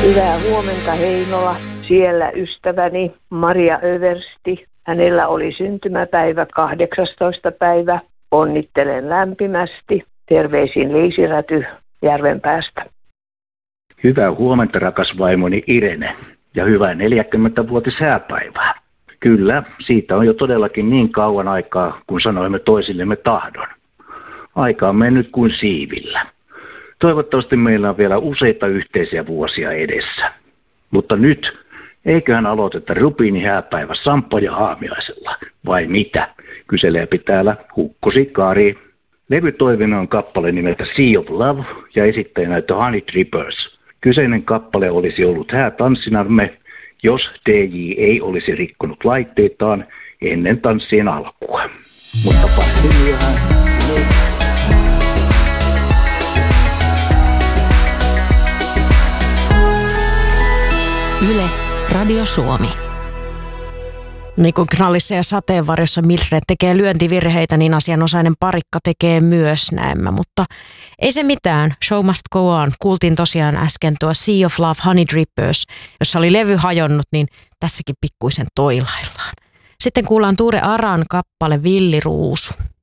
Hyvää huomenta Heinola. Siellä ystäväni Maria Översti. Hänellä oli syntymäpäivä 18. päivä. Onnittelen lämpimästi. Terveisin Leisiräty Järvenpäästä. Hyvää huomenta rakas vaimoni Irene ja hyvää 40-vuotishääpäivää. Kyllä, siitä on jo todellakin niin kauan aikaa, kun sanoimme toisillemme tahdon. Aika on mennyt kuin siivillä. Toivottavasti meillä on vielä useita yhteisiä vuosia edessä. Mutta nyt, eiköhän aloiteta rubiinihääpäivä Sampo ja Haamiaisella, vai mitä? Kyselee täällä Hukkosi Kari. Levytoiveena on kappale nimeltä Sea of Love ja esittäjänä The Honey Drippers. Kyseinen kappale olisi ollut häätanssinamme, jos DJ ei olisi rikkonut laitteitaan ennen tanssien alkua. Mutta passi myöhään. Yle, Radio Suomi. Niin kuin Knallissa ja sateenvarjossa Mildred tekee lyöntivirheitä, niin asianosainen parikka tekee myös näemmä. Mutta ei se mitään, show must go on. Kuultiin tosiaan äsken tuo Sea of Love, Honey Drippers, jossa oli levy hajonnut, niin tässäkin pikkuisen toilaillaan. Sitten kuullaan Tuure Aran kappale Villiruusu.